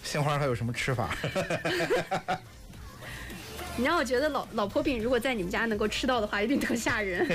鲜花还有什么吃法？ 你让我觉得老婆饼如果在你们家能够吃到的话，一定特吓人。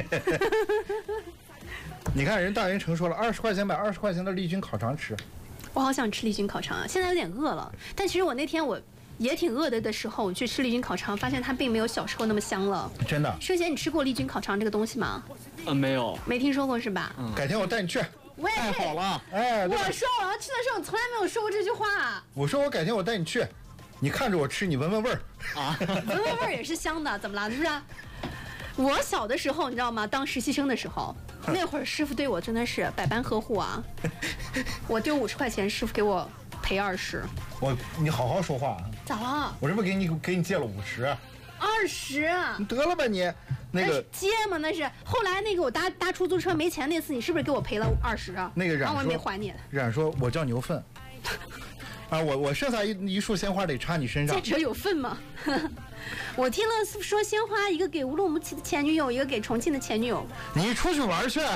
你看人大云城说了，20块钱买20块钱的丽君烤肠吃。 我好想吃丽君烤肠啊，现在有点饿了。但其实我那天我也挺饿的时候，我去吃丽君烤肠，发现它并没有小时候那么香了。 真的？ 圣贤，你吃过丽君烤肠这个东西吗？ 没有， 没听说过是吧？ 改天我带你去。 喂， 太好了！ 哎， 我说我要吃的时候，你从来没有说过这句话。 我说我改天我带你去，你看着我吃，你闻闻味儿啊， 闻闻味儿也是香的，怎么了？是不是？我小的时候，你知道吗？当实习生的时候，那会儿师傅对我真的是百般呵护啊。我丢50块钱，师傅给我赔20。 你好好说话啊！ 咋了？ 我这不给你借了50。 20？ 你得了吧你，那个借嘛那是。后来那个我搭出租车没钱那次，你是不是给我赔了20啊？ 那个然后我也没还你。 冉说：“我叫牛粪。”啊，我剩下一束鲜花得插你身上。 这有份吗？我听了说鲜花，一个给乌鲁木齐的前女友，一个给重庆的前女友。 你出去玩去。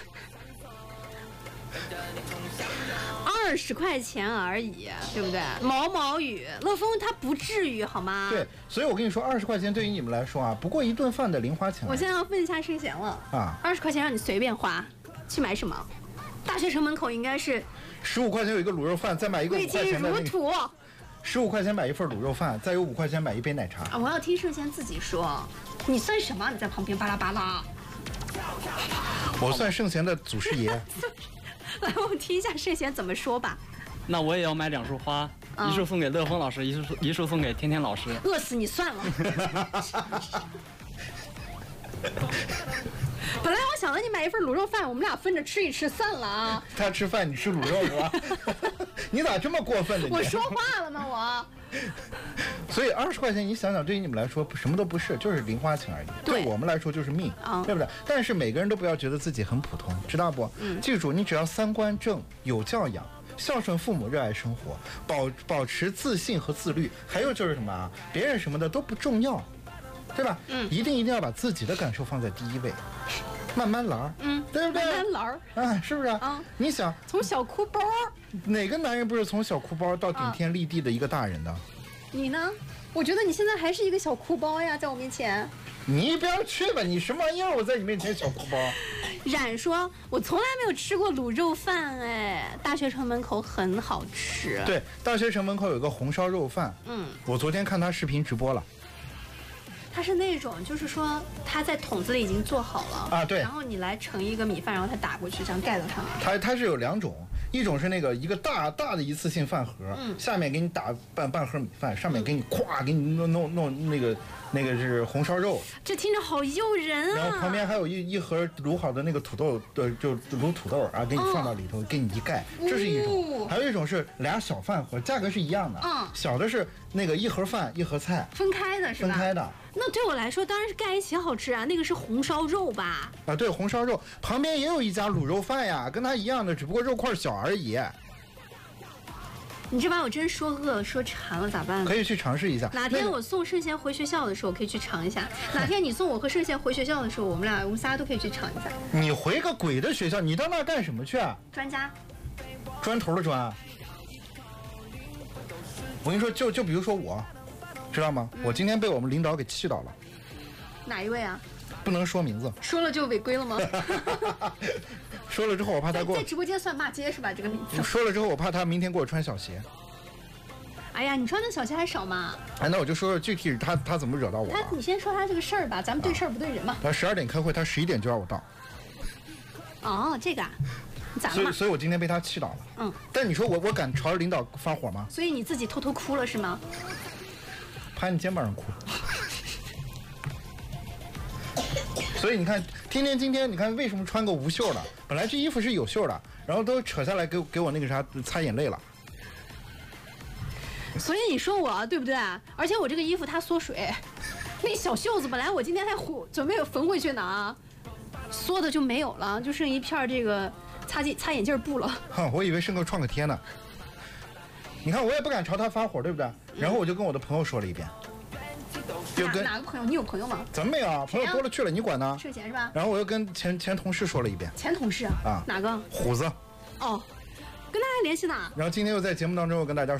20块钱而已，对不对？毛毛雨，乐风他不至于好吗？ 对，所以我跟你说，20块钱对于你们来说啊，不过一顿饭的零花钱。 我现在要问一下圣贤了啊 ，20块钱让你随便花，去买什么？大学城门口应该是 15块钱有一个卤肉饭，再买一个5块钱的贵金如土。 15块钱买一份卤肉饭，再有5块钱买一杯奶茶。 啊，我要听圣贤自己说，你算什么？你在旁边巴拉巴拉。 我算圣贤的祖师爷。 来，我们听一下圣贤怎么说吧。 那我也要买2束花，一束送给乐风老师，一束送给天天老师。 饿死你算了。本来我想着你买一份卤肉饭，我们俩分着吃一吃算了啊。 他吃饭，你吃卤肉是吧？你咋这么过分呢？ 我说话了吗我？ 所以20块钱，你想想，对于你们来说什么都不是，就是零花钱而已。对我们来说就是命，对不对？但是每个人都不要觉得自己很普通，知道不？记住，你只要3观正，有教养，孝顺父母，热爱生活，保持自信和自律，还有就是什么啊？别人什么的都不重要，对吧？一定要把自己的感受放在第一位。慢慢来，对不对？ 慢慢来， 哎，是不是啊？你想从小哭包， 哪个男人不是从小哭包到顶天立地的一个大人的？ 你呢？我觉得你现在还是一个小哭包呀，在我面前。 你一边去吧，你什么玩意儿？我在你面前小哭包。 冉说：“我从来没有吃过卤肉饭，哎，大学城门口很好吃。 对，大学城门口有个红烧肉饭，我昨天看他视频直播了。 它是那种，就是说它在桶子里已经做好了啊，对， 然后你来盛一个米饭，然后它打过去，这样盖到上面。 它是有2种，一种是那个一个大的一次性饭盒，下面给你打半盒米饭，上面给你咵给你弄那个是红烧肉， 这听着好诱人啊！ 然后旁边还有一盒卤好的那个土豆，就卤土豆啊，给你放到里头，给你一盖，这是一种。还有一种是2小饭盒，价格是一样的，小的是那个1盒饭1盒菜， 分开的是吧？ 分开的。 那对我来说当然是盖一起好吃啊，那个是红烧肉吧？ 啊，对，红烧肉旁边也有一家卤肉饭呀，跟它一样的，只不过肉块小而已。 你这把我真说饿了，说馋了，咋办呢？ 可以去尝试一下。 哪天我送圣贤回学校的时候，可以去尝一下。哪天你送我和圣贤回学校的时候，我们仨都可以去尝一下。 你回个鬼的学校，你到那干什么去啊？ 专家， 砖头的砖。我跟你说，就比如说我，知道吗？我今天被我们领导给气到了。 哪一位啊？ 不能说名字。 说了就违规了吗？ 说了之后，我怕他给我在直播间算骂街是吧？这个名字。 说了之后，我怕他明天给我穿小鞋。 哎呀，你穿的小鞋还少吗？ 哎，那我就说具体他怎么惹到我。 你先说他这个事儿吧，咱们对事儿不对人嘛。 他12点开会，他11点就让我到。 哦，这个啊，你咋了嘛？ 所以我今天被他气到了。但你说我敢朝着领导发火吗？ 所以你自己偷偷哭了是吗？ 趴你肩膀上哭。所以你看，天天今天你看为什么穿个无袖的？本来这衣服是有袖的，然后都扯下来给我那个啥擦眼泪了。 所以你说我对不对？而且我这个衣服它缩水，那小袖子本来我今天还准备缝回去呢啊，缩的就没有了，就剩一片这个擦眼镜布了。 我以为剩个创可贴呢。你看我也不敢朝他发火，对不对？然后我就跟我的朋友说了一遍。 哪个朋友？你有朋友吗？ 怎么没有啊？朋友多了去了，你管呢？ 涉嫌是吧？ 然后我又跟前同事说了一遍。 前同事啊？哪个？ 虎子。 哦，跟他还联系呢。 然后今天又在节目当中又跟大家说。